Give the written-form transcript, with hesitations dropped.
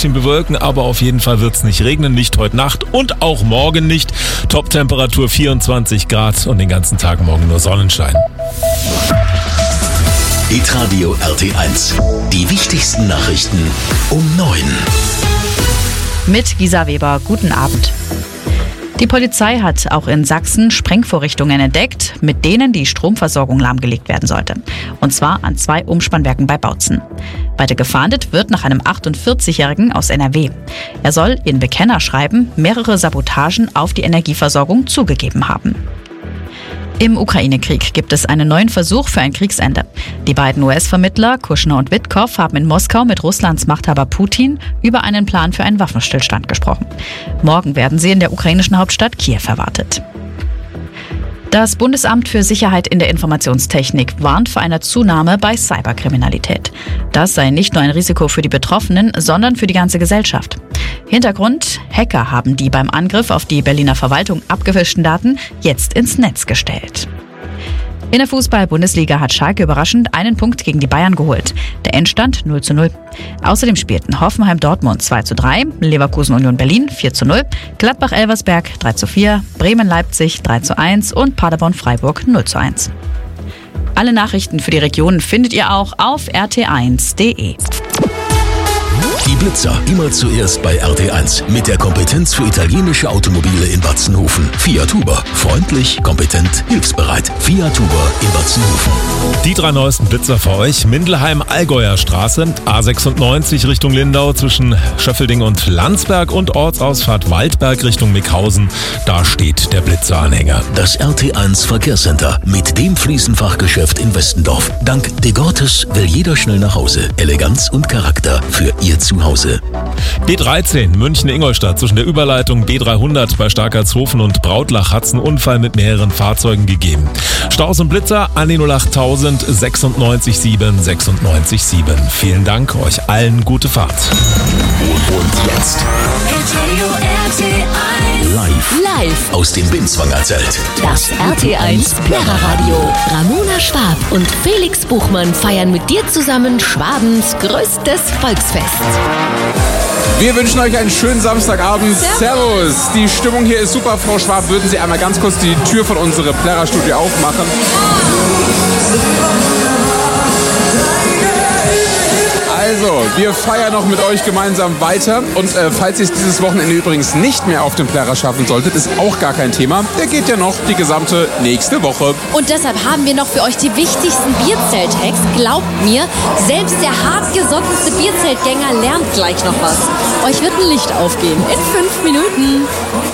bisschen bewölken, aber auf jeden Fall wird es nicht regnen, nicht heute Nacht und auch morgen nicht. Top-Temperatur 24 Grad und den ganzen Tag morgen nur Sonnenschein. Hitradio RT1. Die wichtigsten Nachrichten um 9. Mit Gisa Weber, guten Abend. Die Polizei hat auch in Sachsen Sprengvorrichtungen entdeckt, mit denen die Stromversorgung lahmgelegt werden sollte. Und zwar an 2 Umspannwerken bei Bautzen. Weiter gefahndet wird nach einem 48-Jährigen aus NRW. Er soll in Bekennerschreiben mehrere Sabotagen auf die Energieversorgung zugegeben haben. Im Ukraine-Krieg gibt es einen neuen Versuch für ein Kriegsende. Die beiden US-Vermittler, Kushner und Witkow, haben in Moskau mit Russlands Machthaber Putin über einen Plan für einen Waffenstillstand gesprochen. Morgen werden sie in der ukrainischen Hauptstadt Kiew erwartet. Das Bundesamt für Sicherheit in der Informationstechnik warnt vor einer Zunahme bei Cyberkriminalität. Das sei nicht nur ein Risiko für die Betroffenen, sondern für die ganze Gesellschaft. Hintergrund: Hacker haben die beim Angriff auf die Berliner Verwaltung abgefischten Daten jetzt ins Netz gestellt. In der Fußball-Bundesliga hat Schalke überraschend einen Punkt gegen die Bayern geholt. Der Endstand 0:0. Außerdem spielten Hoffenheim-Dortmund 2:3, Leverkusen-Union Berlin 4:0, Gladbach-Elversberg 3:4, Bremen-Leipzig 3:1 und Paderborn-Freiburg 0:1. Alle Nachrichten für die Region findet ihr auch auf rt1.de. Die Blitzer immer zuerst bei RT1 mit der Kompetenz für italienische Automobile in Batzenhofen. Fiat Huber. Freundlich, kompetent, hilfsbereit. Fiat Huber in Batzenhofen. Die 3 neuesten Blitzer für euch. Mindelheim-Allgäuer Straße, A96 Richtung Lindau zwischen Schöffelding und Landsberg und Ortsausfahrt Waldberg Richtung Mickhausen. Da steht der Blitzeranhänger. Das RT1 Verkehrscenter mit dem Fliesenfachgeschäft in Westendorf. Dank De Gortes will jeder schnell nach Hause. Eleganz und Charakter für Ihr Zuhause. B13 München-Ingolstadt zwischen der Überleitung B300 bei Starkertshofen und Brautlach hat es einen Unfall mit mehreren Fahrzeugen gegeben. Staus und Blitzer an die 08000 967 967. Vielen Dank, euch allen gute Fahrt. Und jetzt live aus dem Binswanger Zelt. Das RT1 Plärreradio. Ramona Schwab und Felix Buchmann feiern mit dir zusammen Schwabens größtes Volksfest. Wir wünschen euch einen schönen Samstagabend. Servus. Die Stimmung hier ist super. Frau Schwab, würden Sie einmal ganz kurz die Tür von unserem Plärrerstudio aufmachen? Also, wir feiern noch mit euch gemeinsam weiter. Und falls ihr es dieses Wochenende übrigens nicht mehr auf dem Plärrer schaffen solltet, ist auch gar kein Thema. Der geht ja noch die gesamte nächste Woche. Und deshalb haben wir noch für euch die wichtigsten Bierzelt-Hacks. Glaubt mir, selbst der hartgesottenste Bierzeltgänger lernt gleich noch was. Euch wird ein Licht aufgehen in 5 Minuten.